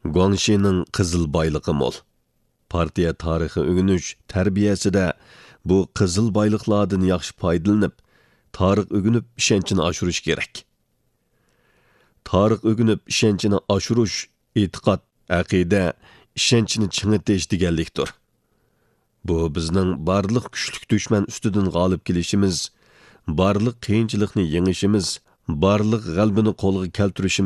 Guangshining qizil boyligi mo'l. Partiya tarixi o'rganish tarbiyasida bu qizil boyliqlardan yaxshi foydalanib, tarix o'rganib ishonchini oshirish kerak. Tarix o'rganib ishonchini oshirish e'tiqod, aqida, ishonchni chingitish deganlikdir. Bu bizning barliq kuchlik dushman ustidan g'olib kelishimiz, barliq qiyinchilikni yengishimiz, barliq g'albini qo'lga keltirishimiz